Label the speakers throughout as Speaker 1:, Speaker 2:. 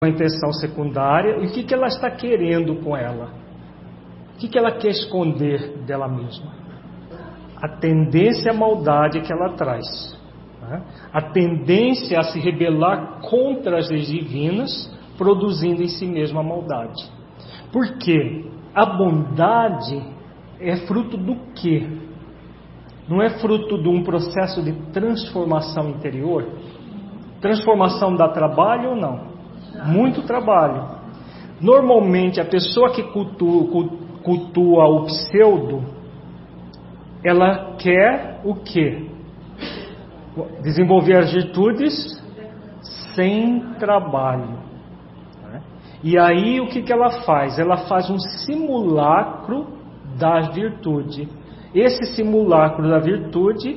Speaker 1: uma intenção secundária. E o que ela está querendo com ela? O que ela quer esconder dela mesma? A tendência à maldade que ela traz, né? A tendência a se rebelar contra as leis divinas, produzindo em si mesma a maldade. Por quê? A bondade é fruto do quê? Não é fruto de um processo de transformação interior? Transformação dá trabalho ou não? Muito trabalho. Normalmente a pessoa que cultua o pseudo, ela quer o quê? Desenvolver as virtudes sem trabalho. E aí o que ela faz? Ela faz um simulacro da virtude. Esse simulacro da virtude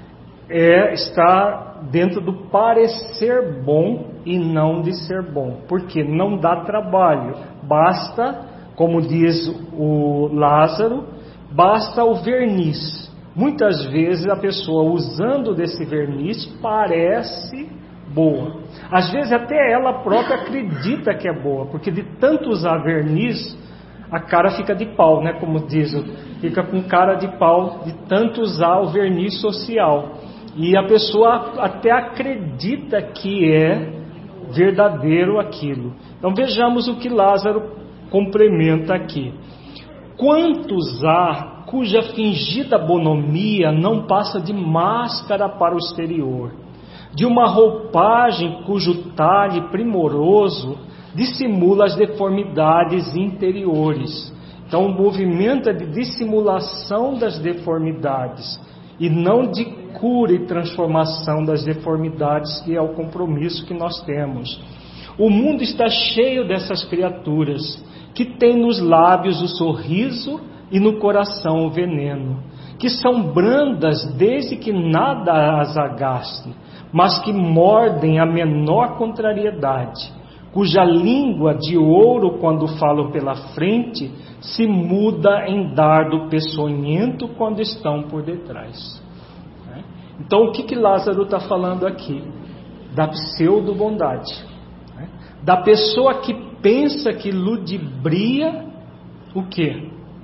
Speaker 1: está dentro do parecer bom e não de ser bom. Porque não dá trabalho. Basta, como diz o Lázaro, basta o verniz. Muitas vezes a pessoa usando desse verniz parece boa. Às vezes até ela própria acredita que é boa, porque de tanto usar verniz, a cara fica de pau, né? Como diz, fica com cara de pau de tanto usar o verniz social. E a pessoa até acredita que é verdadeiro aquilo. Então vejamos o que Lázaro complementa aqui. Quantos há cuja fingida bonomia não passa de máscara para o exterior, de uma roupagem cujo talhe primoroso dissimula as deformidades interiores. Então o movimento é de dissimulação das deformidades e não de cura e transformação das deformidades, que é o compromisso que nós temos. O mundo está cheio dessas criaturas que têm nos lábios o sorriso e no coração o veneno, que são brandas desde que nada as agaste, mas que mordem a menor contrariedade, cuja língua de ouro, quando falam pela frente, se muda em dardo peçonhento quando estão por detrás. Então o que Lázaro está falando aqui? Da pseudo-bondade, da pessoa que pensa que ludibria o quê?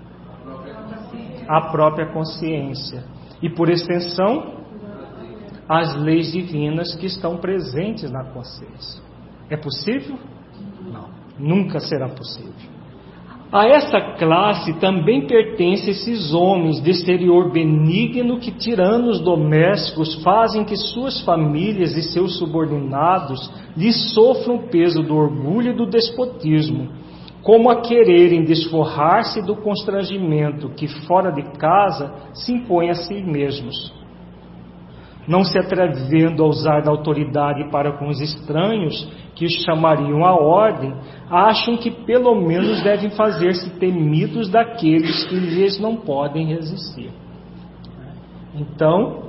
Speaker 1: A própria consciência. E por extensão, as leis divinas que estão presentes na consciência. É possível? Não, nunca será possível. A essa classe também pertencem esses homens de exterior benigno que, tiranos domésticos, fazem que suas famílias e seus subordinados lhes sofram o peso do orgulho e do despotismo, como a quererem desforrar-se do constrangimento que fora de casa se impõe a si mesmos. Não se atrevendo a usar da autoridade para com os estranhos, que os chamariam à ordem, acham que pelo menos devem fazer-se temidos daqueles que lhes não podem resistir. Então,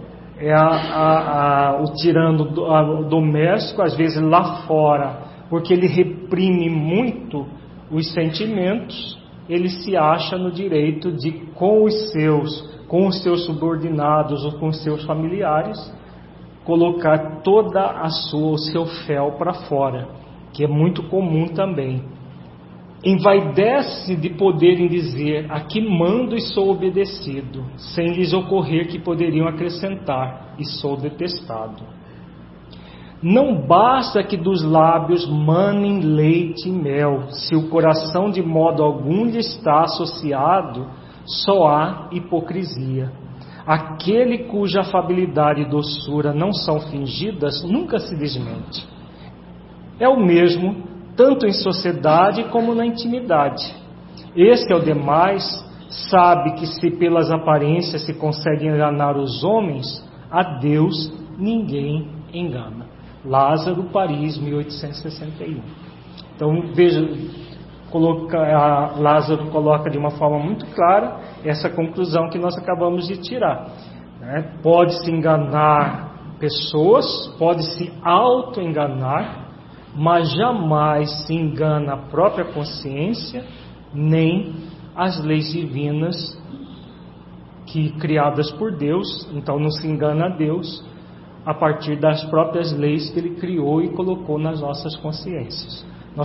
Speaker 1: o tirano doméstico, às vezes lá fora, porque ele reprime muito os sentimentos, ele se acha no direito de, com os seus subordinados ou com os seus familiares, colocar o seu fel para fora, que é muito comum também. Envaidece de poderem dizer: aqui mando e sou obedecido, sem lhes ocorrer que poderiam acrescentar: e sou detestado. Não basta que dos lábios manem leite e mel, se o coração de modo algum lhe está associado, só há hipocrisia. Aquele cuja afabilidade e doçura não são fingidas nunca se desmente. É o mesmo tanto em sociedade como na intimidade. Esse, ao demais, sabe que se pelas aparências se consegue enganar os homens, a Deus ninguém engana. Lázaro, Paris, 1861. Então, veja, Lázaro coloca de uma forma muito clara essa conclusão que nós acabamos de tirar. Pode-se enganar pessoas, pode-se auto-enganar, mas jamais se engana a própria consciência, nem as leis divinas criadas por Deus. Então não se engana a Deus a partir das próprias leis que Ele criou e colocou nas nossas consciências.